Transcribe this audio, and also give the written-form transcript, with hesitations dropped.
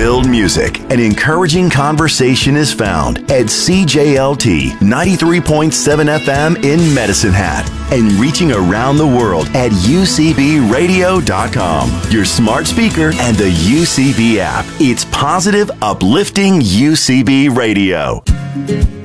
fun-filled music and encouraging conversation is found at CJLT 93.7 FM in Medicine Hat and reaching around the world at UCBradio.com, your smart speaker and the UCB app. It's positive, uplifting UCB Radio.